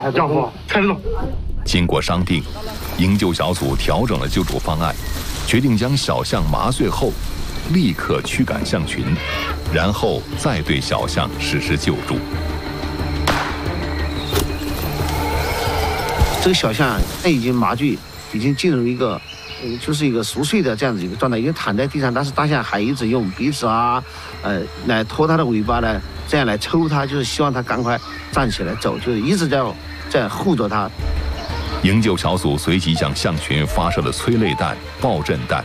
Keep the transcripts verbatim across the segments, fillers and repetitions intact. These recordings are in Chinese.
丈夫，开动！ 经过商定，营救小组调整了救助方案，决定将小象麻醉后，立刻驱赶象群，然后再对小象实施救助。 这个小象它已经麻醉，已经进入一个，嗯，就是一个熟睡的这样子一个状态，已经躺在地上，但是大象还一直用鼻子啊，呃，来拖它的尾巴呢，这样来抽它，就是希望它赶快站起来走，就是一直在在护着它。 营救小组随即向象群发射了催泪弹、爆震弹。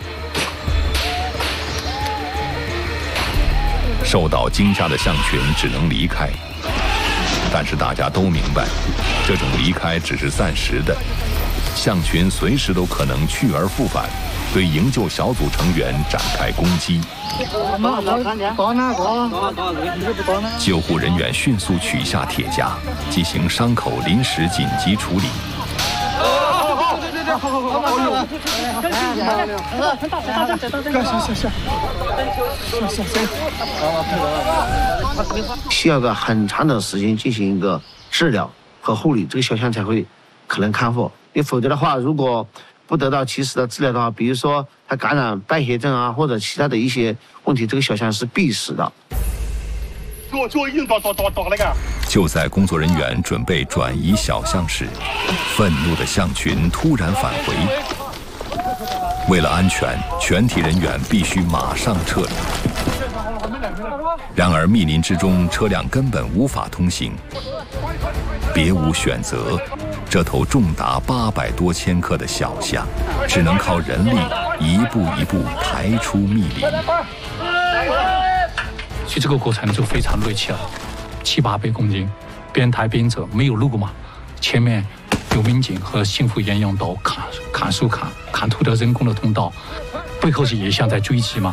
受到惊吓的象群只能离开，但是大家都明白，这种离开只是暂时的，象群随时都可能去而复返，对营救小组成员展开攻击。救护人员迅速取下铁夹，进行伤口临时紧急处理。 需要个很长的时间进行一个治疗和护理，这个小象才会可能康复。你否则的话，如果不得到及时的治疗的话，比如说它感染败血症啊，或者其他的一些问题，这个小象是必死的。 就在工作人员准备转移小象时，愤怒的象群突然返回。为了安全，全体人员必须马上撤离。然而密林之中，车辆根本无法通行，别无选择，这头重达八百多千克的小象，只能靠人力一步一步抬出密林。 所以这个过程就非常累气了，七八百公斤，边抬边走，没有路嘛，前面有民警和幸福沿用刀砍砍树砍砍土的人工的通道，背后是野象在追击嘛。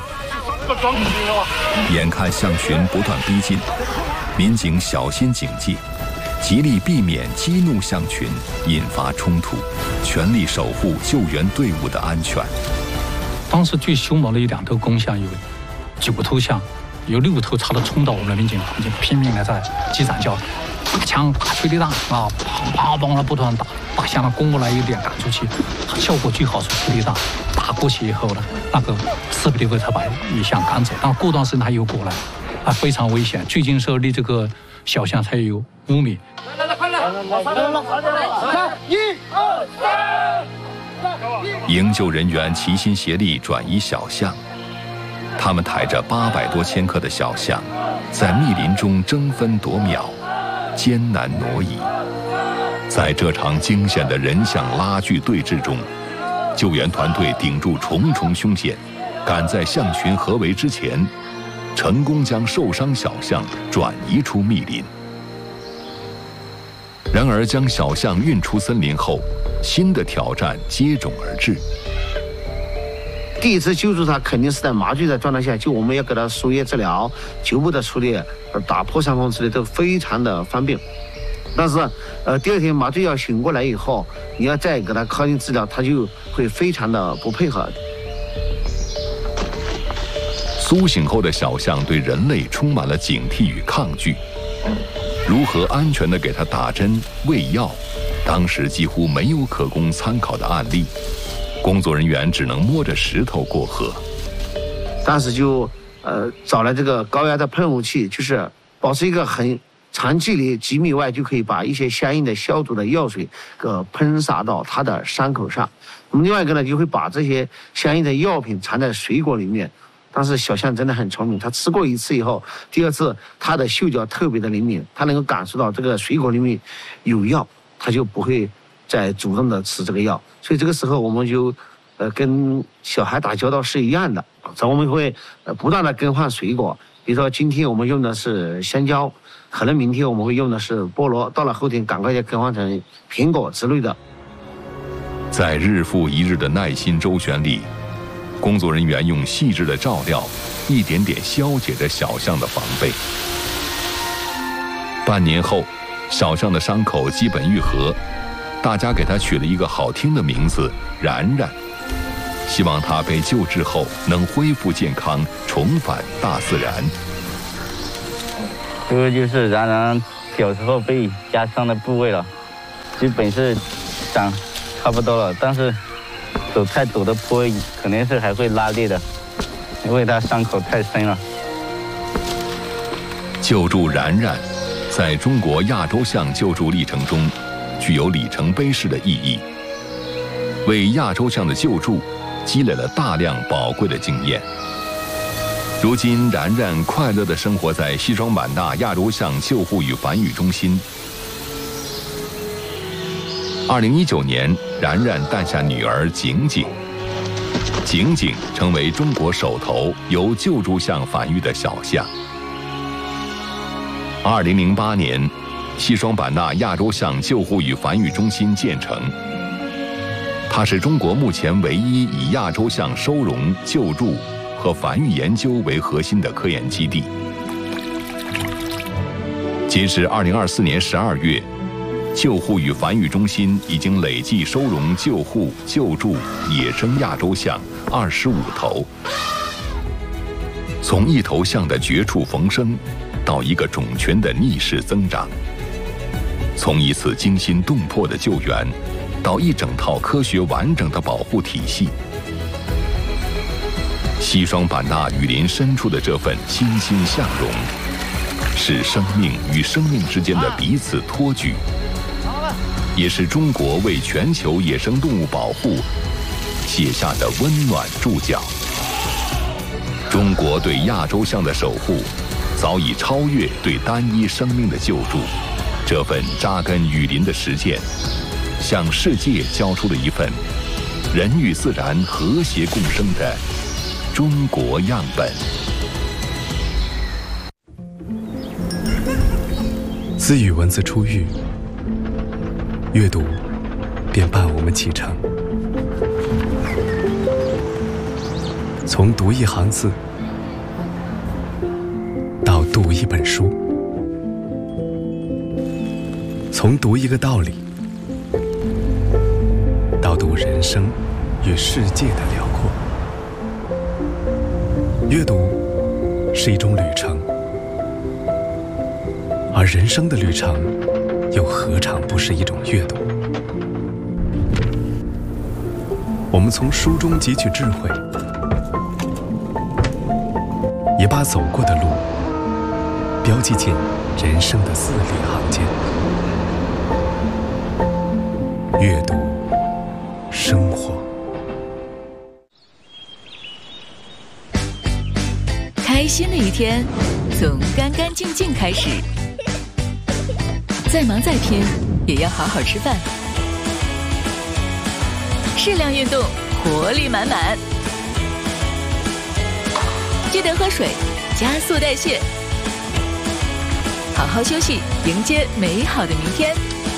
眼看象群不断逼近，民警小心警戒，极力避免激怒象群，引发冲突，全力守护救援队伍的安全。 当时最凶猛的一两头公象有九头象。有六头差的冲到我们的民警旁边，拼命的在击掌叫，打枪、打催泪弹啊，砰砰砰的不断打，大象呢攻过来一点赶出去，效果最好是催泪弹，打过去以后呢，那个势必会才把野象赶走，但过段时间它又过来，啊，非常危险。最近是离这个小象才有五米。来来来，快来！ 三一二三！营救人员齐心协力转移小象。他们抬着八百多千克的小象，在密林中争分夺秒，艰难挪移。在这场惊险的人象拉锯对峙中，救援团队顶住重重凶险，赶在象群合围之前，成功将受伤小象转移出密林。然而，将小象运出森林后，新的挑战接踵而至。 第一次救助它肯定是在麻醉的状态下，就我们要给它输液治疗、局部的处理、打破伤风之类都非常的方便。但是，呃，第二天麻醉药醒过来以后，你要再给它靠近治疗，它就会非常的不配合。 苏醒后的小象对人类充满了警惕与抗拒，如何安全地给它打针、喂药，当时几乎没有可供参考的案例。工作人员只能摸着石头过河。 当时就呃找了这个高压的喷雾器，就是保持一个很长距离几米外，就可以把一些相应的消毒的药水给喷洒到它的伤口上。那么另外一个呢，就会把这些相应的药品藏在水果里面。但是小象真的很聪明，它吃过一次以后，第二次它的嗅觉特别的灵敏，它能够感受到这个水果里面有药，它就不会再主动的吃这个药。所以这个时候我们就，呃，跟小孩打交道是一样的，我们会呃不断的更换水果，比如说今天我们用的是香蕉，可能明天我们会用的是菠萝，到了后天赶快就更换成苹果之类的。 在日复一日的耐心周旋里，工作人员用细致的照料，一点点消解着小象的防备。半年后，小象的伤口基本愈合。大家给它取了一个好听的名字“然然”，希望它被救治后能恢复健康，重返大自然。 这个就是然然小时候被压伤的部位了， 基本是长差不多了，但是走太陡的坡肯定是还会拉裂的，因为它伤口太深了。 救助然然，在中国亚洲象救助历程中，具有里程碑式的意义，为亚洲象的救助积累了大量宝贵的经验。如今，然然快乐地生活在西双版纳亚洲象救护与繁育中心。二零一九年，然然诞下女儿景景，景景成为中国首头由救助象繁育的小象。二零零八年，西双版纳亚洲象救护与繁育中心建成。它是中国目前唯一以亚洲象收容、救助和繁育研究为核心的科研基地。截至二零二四年十二月，救护与繁育中心已经累计收容、救护、救助野生亚洲象二十五头。从一头象的绝处逢生，到一个种群的逆势增长；从一次惊心动魄的救援，到一整套科学完整的保护体系。西双版纳雨林深处的这份欣欣向荣，是生命与生命之间的彼此托举，也是中国为全球野生动物保护写下的温暖注脚。中国对亚洲象的守护，早已超越对单一生命的救助。这份扎根雨林的实践，向世界交出了一份人与自然和谐共生的中国样本。 自与文字初遇，阅读便伴我们启程。从读一行字到读一本书，从读一个道理到读人生与世界的辽阔。阅读是一种旅程，而人生的旅程又何尝不是一种阅读？我们从书中汲取智慧，也把走过的路标记进人生的字里行间。阅读生活， 开心的一天从干干净净开始，再忙再拼也要好好吃饭，适量运动，活力满满。记得喝水，加速代谢，好好休息，迎接美好的明天。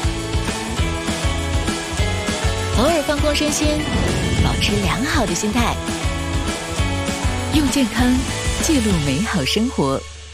偶尔放空身心，保持良好的心态，用健康记录美好生活。